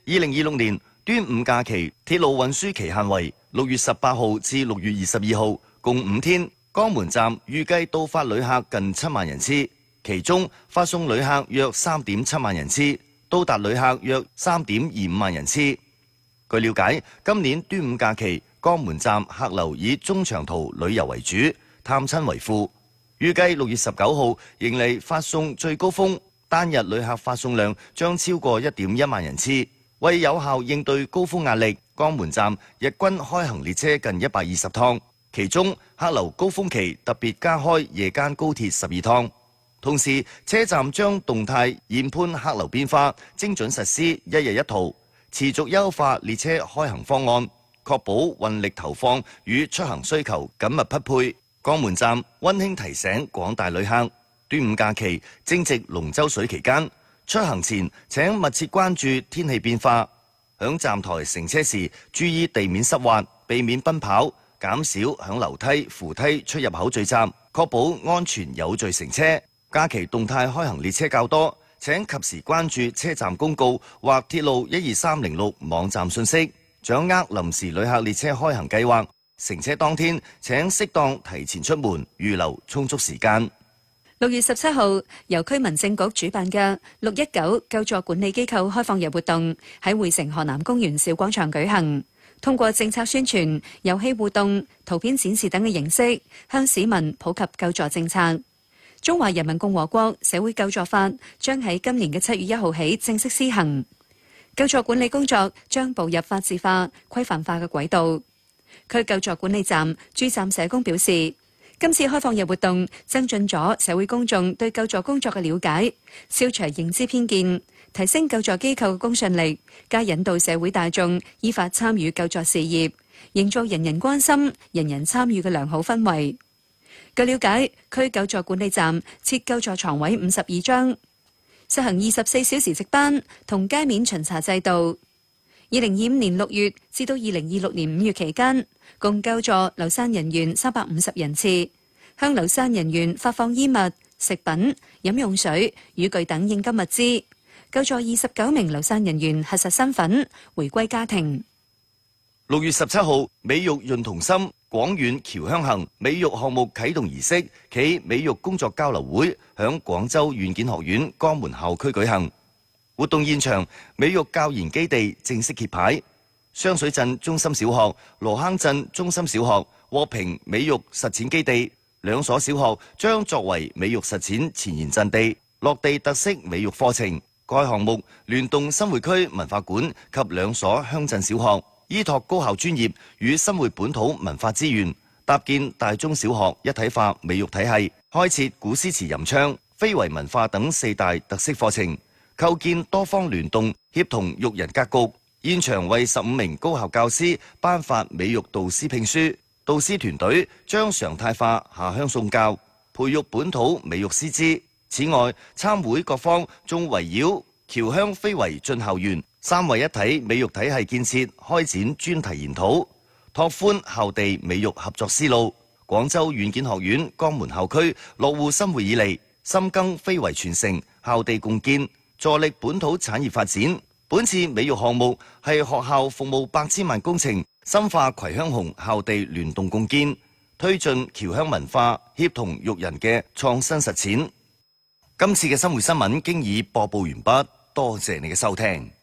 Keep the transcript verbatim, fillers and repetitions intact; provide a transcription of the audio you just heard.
二零二六年端午假期鐵路運輸期限為六月十八號至六月二十二號，共五天。江門站預計到發旅客近七萬人次，其中發送旅客約三點七萬人次，到達旅客約三點二五萬人次。據了解，今年端午假期江門站客流以中長途旅遊為主，探親為輔。預計六月十九號迎嚟發送最高峰，單日旅客發送量將超過一點一萬人次。為有效應對高峰壓力，江門站日均開行列車近一百二十趟，其中客流高峰期特別加開夜間高鐵十二趟。同時，車站將動態研判客流變化，精準實施一日一圖，持續優化列車開行方案，確保運力投放與出行需求緊密匹配。江門站溫馨提醒廣大旅客，端午假期正值龍舟水期間，出行前請密切關注天氣變化，響站台乘車時注意地面濕滑，避免奔跑，減少響樓梯、扶梯出入口聚集，確保安全有序乘車。假期動態開行列車較多，請及時關注車站公告或鐵路一二三零六網站信息，掌握臨時旅客列車開行計劃。乘車當天請適當提前出門，預留充足時間。 六月十七號，由區民政局主辦嘅六一九救助管理機構開放日活動喺匯城河南公園小廣場舉行。通過政策宣傳、遊戲互動、圖片展示等嘅形式，向市民普及救助政策。中華人民共和國社會救助法將喺今年嘅七月一號起正式施行，救助管理工作將步入法治化、規範化嘅軌道。區救助管理站駐站社工表示，今次開放日活動增進咗社會公眾對救助工作嘅了解，消除認知偏見，提升救助機構嘅公信力，加引導社會大眾依法參與救助事業，營造人人關心、人人參與嘅良好氛圍。據了解，區救助管理站設救助床位五十二張，實行二十四小時值班同街面巡查制度。二零二五年六月至到二零二六年五月期間，共救助流散人員三百五十人次，向流散人員發放衣物、食品、飲用水、雨具等應急物資，救助二十九名流散人員核實身份，回歸家庭。 六月十七號，美育潤童心廣遠僑鄉行美育項目啟動儀式暨美育工作交流會響廣州軟件學院江門校區舉行。活動現場，美育教研基地正式揭牌。雙水鎮中心小學、羅坑鎮中心小學獲評美育實踐基地，兩所小學將作為美育實踐前沿陣地，落地特色美育課程。該項目聯動新會區文化館及兩所鄉鎮小學，依託高校專業與新會本土文化資源，搭建大中小學一體化美育體系，開設古詩詞吟唱、非遺文化等四大特色課程。構建多方聯動協同育人格局。現場為十五名高校教師頒發美育導師聘書，導師團隊將常態化下鄉送教，培育本土美育師資。此外，參會各方仲圍繞僑鄉非遺進校園、三位一體美育體系建設開展專題研討，拓寬校地美育合作思路。廣州軟件學院江門校區落戶新會以嚟，深耕非遺傳承、校地共建，助力本土產業發展。本次美育項目係學校服務百千萬工程，深化葵香紅校地聯動共建，推進僑鄉文化協同育人嘅創新實踐。今次嘅生活新聞經已播報完畢，多謝你嘅收聽。